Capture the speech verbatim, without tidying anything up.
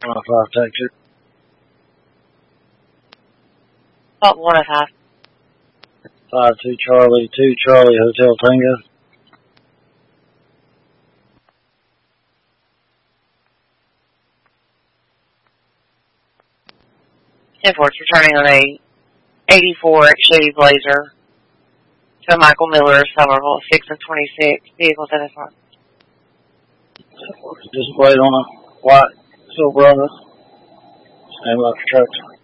one oh five, take two. Oh, one oh five. five two Charlie, two Charlie, Hotel Tango. ten four, returning on a eighty-four Chevy Blazer to Michael Miller, Somerville, six and twenty-six, vehicles in his front. Displayed on a white Silverado. Stand by for trucks.